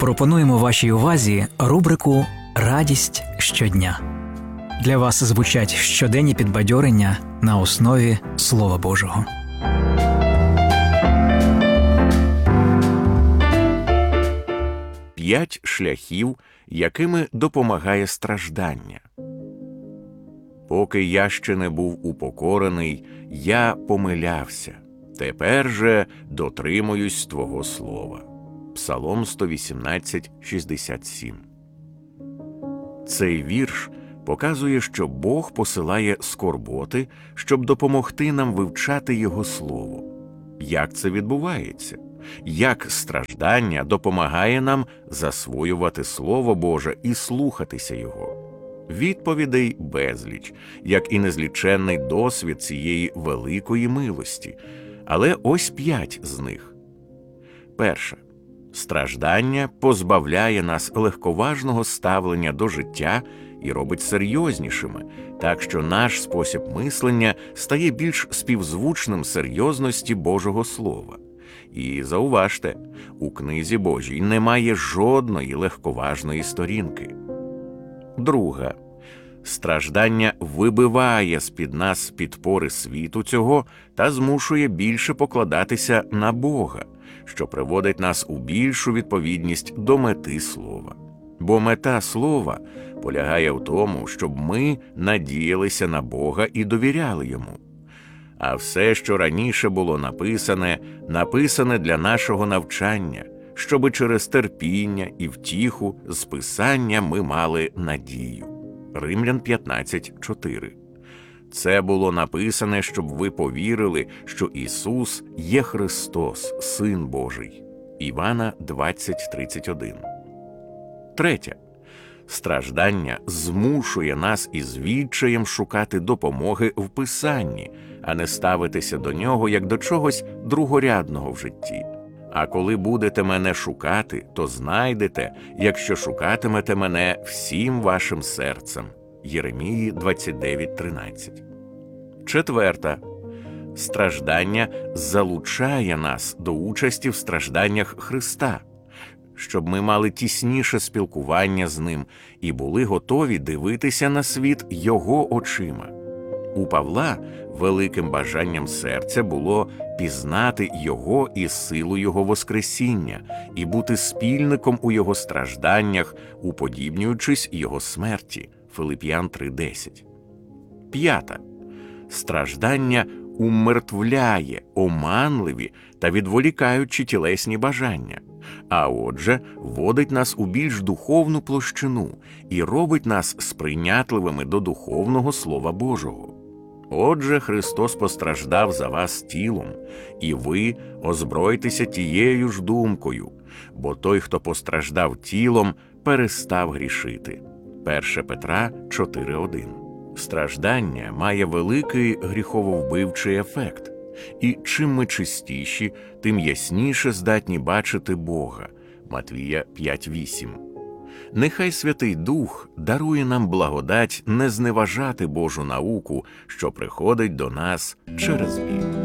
Пропонуємо вашій увазі рубрику «Радість щодня». Для вас звучать щоденні підбадьорення на основі Слова Божого. П'ять шляхів, якими допомагає страждання. Поки я ще не був упокорений, я помилявся. Тепер же дотримуюсь Твого слова. Псалом 118:67. Цей вірш показує, що Бог посилає скорботи, щоб допомогти нам вивчати Його Слово. Як це відбувається? Як страждання допомагає нам засвоювати Слово Боже і слухатися Його? Відповідей безліч, як і незліченний досвід цієї великої милості. Але ось 5 з них. Перше. Страждання позбавляє нас легковажного ставлення до життя і робить серйознішими, так що наш спосіб мислення стає більш співзвучним серйозності Божого Слова. І зауважте, у книзі Божій немає жодної легковажної сторінки. Друга. Страждання вибиває з-під нас підпори світу цього та змушує більше покладатися на Бога, що приводить нас у більшу відповідність до мети Слова. Бо мета Слова полягає в тому, щоб ми надіялися на Бога і довіряли Йому. А все, що раніше було написане для нашого навчання, щоби через терпіння і втіху з Писання ми мали надію. Римлян 15:4. Це було написане, щоб ви повірили, що Ісус є Христос, Син Божий. Івана 20:31. Третє. Страждання змушує нас із відчаєм шукати допомоги в Писанні, а не ставитися до нього як до чогось другорядного в житті. А коли будете мене шукати, то знайдете, якщо шукатимете мене всім вашим серцем. Єремії 29:13. Четверта. Страждання залучає нас до участі в стражданнях Христа, щоб ми мали тісніше спілкування з Ним і були готові дивитися на світ Його очима. У Павла великим бажанням серця було пізнати Його і силу Його Воскресіння і бути спільником у Його стражданнях, уподібнюючись Його смерті. Филип'ян 3:10. П'ята. Страждання умертвляє оманливі та відволікаючі тілесні бажання, а отже, вводить нас у більш духовну площину і робить нас сприйнятливими до духовного Слова Божого. Отже, Христос постраждав за вас тілом, і ви озбройтеся тією ж думкою, бо той, хто постраждав тілом, перестав грішити. 1 Петра 4:1. Страждання має великий гріхововбивчий ефект. І чим ми чистіші, тим ясніше здатні бачити Бога. Матвія 5:8. Нехай Святий Дух дарує нам благодать не зневажати Божу науку, що приходить до нас через біль.